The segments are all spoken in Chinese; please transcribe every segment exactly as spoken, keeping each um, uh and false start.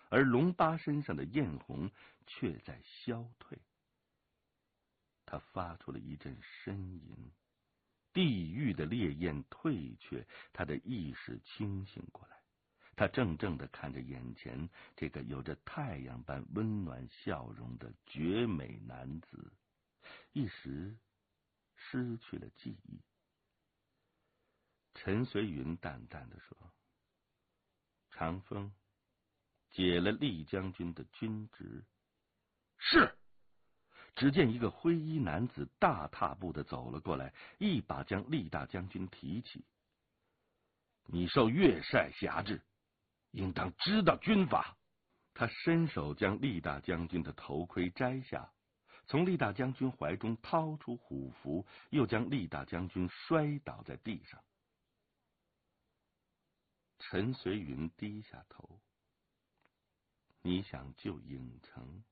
而龙八身上的艳红却在消退。他发出了一阵呻吟，地狱的烈焰退却，他的意识清醒过来。他怔怔地看着眼前这个有着太阳般温暖笑容的绝美男子，一时失去了记忆。陈随云淡淡地说：“长风解了厉将军的军职。”是。只见一个灰衣男子大踏步地走了过来，一把将厉大将军提起。你受岳帅辖制，应当知道军法。他伸手将厉大将军的头盔摘下，从厉大将军怀中掏出虎符，又将厉大将军摔倒在地上。陈随云低下头：“你想救郢城？”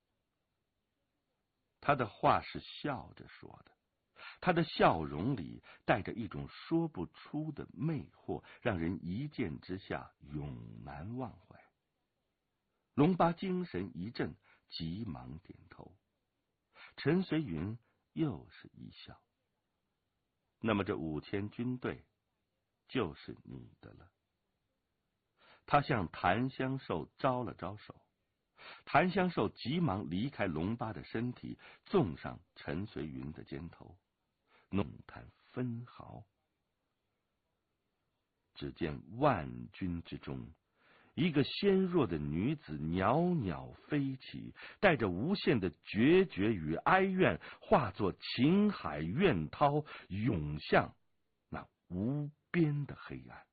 他的话是笑着说的，他的笑容里带着一种说不出的魅惑，让人一见之下永难忘怀。龙八精神一振，急忙点头。陈随云又是一笑：“那么这五千军队就是你的了。”他向檀香寿招了招手，檀香寿急忙离开龙八的身体，纵上陈随云的肩头，弄探分毫。只见万军之中，一个纤弱的女子袅袅飞起，带着无限的决绝与哀怨，化作情海怨涛，涌向那无边的黑暗。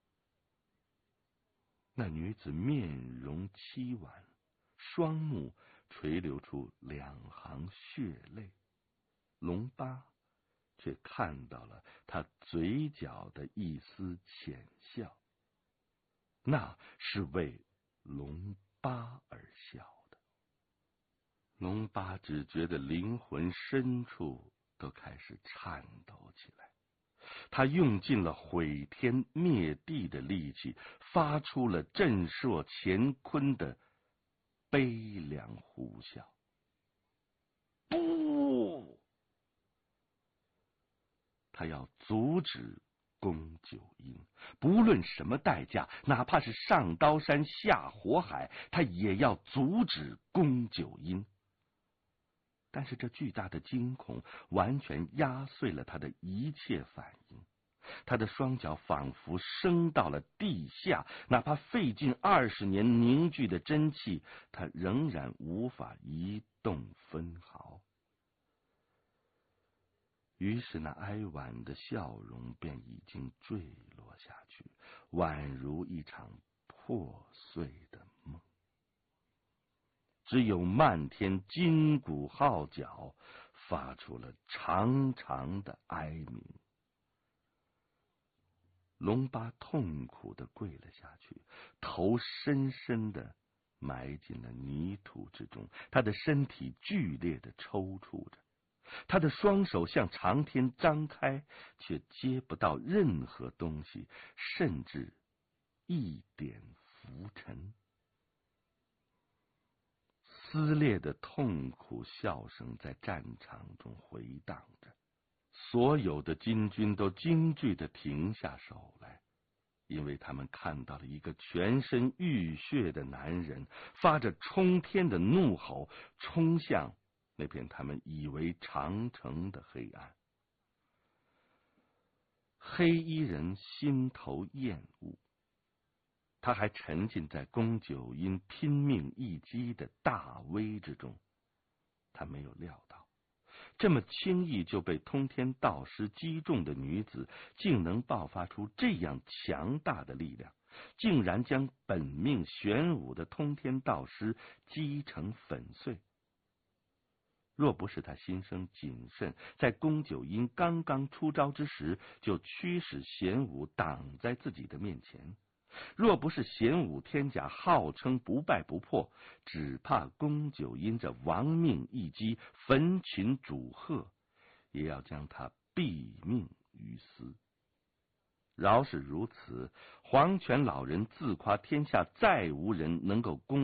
那女子面容凄婉，双目垂流出两行血泪，龙八却看到了她嘴角的一丝浅笑，那是为龙八而笑的。龙八只觉得灵魂深处都开始颤抖起来，他用尽了毁天灭地的力气，发出了震烁乾坤的悲凉呼啸。不！他要阻止宫九阴，不论什么代价，哪怕是上刀山下火海，他也要阻止宫九阴。但是这巨大的惊恐完全压碎了他的一切反应，他的双脚仿佛升到了地下，哪怕费尽二十年凝聚的真气，他仍然无法移动分毫。于是那哀婉的笑容便已经坠落下去，宛如一场破碎的梦。只有漫天金鼓号角发出了长长的哀鸣。龙八痛苦地跪了下去，头深深地埋进了泥土之中，他的身体剧烈地抽搐着，他的双手向长天张开，却接不到任何东西，甚至一点浮尘。撕裂的痛苦笑声在战场中回荡着，所有的金军都惊惧地停下手来，因为他们看到了一个全身浴血的男人，发着冲天的怒吼，冲向那片他们以为长城的黑暗。黑衣人心头厌恶，他还沉浸在宫九阴拼命一击的大威之中，他没有料到，这么轻易就被通天道师击中的女子，竟能爆发出这样强大的力量，竟然将本命玄武的通天道师击成粉碎。若不是他心生谨慎，在宫九阴刚刚出招之时，就驱使玄武挡在自己的面前，若不是玄武天甲号称不败不破，只怕宫九阴这亡命一击焚群主贺，也要将他毙命于斯。饶是如此，黄泉老人自夸天下再无人能够攻